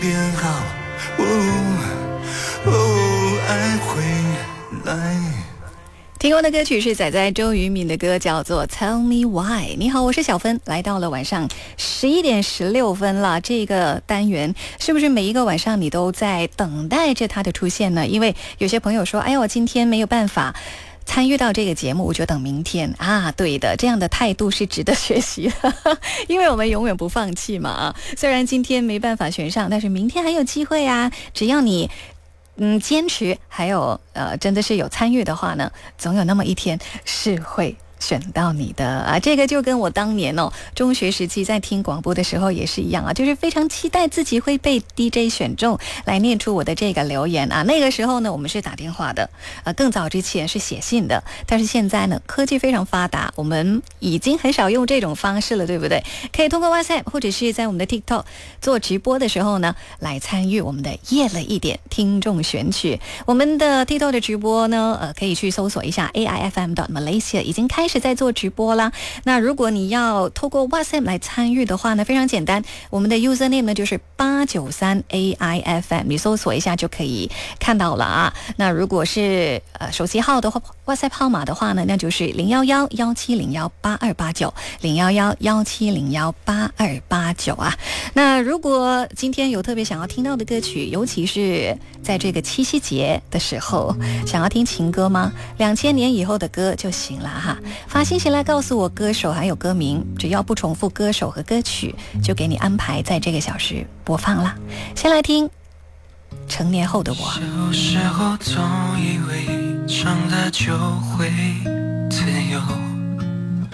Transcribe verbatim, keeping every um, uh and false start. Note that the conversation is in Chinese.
变好，哦哦，爱回来。 听过的歌曲是仔仔周渝民的歌，叫做 Tell Me Why。 你好，我是小芬，来到了晚上十一点十六分了。这个单元是不是每一个晚上你都在等待着它的出现呢？因为有些朋友说，哎呀，我今天没有办法参与到这个节目，我就等明天啊。对的，这样的态度是值得学习的因为我们永远不放弃嘛啊。虽然今天没办法选上，但是明天还有机会啊。只要你嗯，坚持还有呃，真的是有参与的话呢，总有那么一天是会选到你的啊。这个就跟我当年哦，中学时期在听广播的时候也是一样啊，就是非常期待自己会被 D J 选中来念出我的这个留言啊。那个时候呢，我们是打电话的，呃，更早之前是写信的，但是现在呢，科技非常发达，我们已经很少用这种方式了，对不对？可以通过 WhatsApp 或者是在我们的 TikTok 做直播的时候呢，来参与我们的夜了一点听众选曲。我们的 TikTok 的直播呢，呃，可以去搜索一下 A I F M dot Malaysia， 已经开始是在做直播啦。那如果你要透过 WhatsApp 来参与的话呢，非常简单，我们的 username 呢就是八九三 A I F M， 你搜索一下就可以看到了啊。那如果是呃手机号的话 ，WhatsApp 号码的话呢，那就是零一一一七零一八二八九 零一一一七零一八二八九啊。那如果今天有特别想要听到的歌曲，尤其是在这个七夕节的时候，想要听情歌吗？两千年以后的歌就行了哈。发信息来告诉我歌手还有歌名，只要不重复歌手和歌曲，就给你安排在这个小时播放啦。先来听成年后的我。 小时候总以为长大就会自由，